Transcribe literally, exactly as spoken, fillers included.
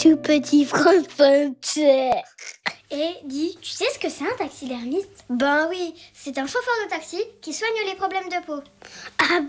tout petit français. Et dis, tu sais ce que c'est un taxidermiste ? Ben oui, c'est un chauffeur de taxi qui soigne les problèmes de peau. Ah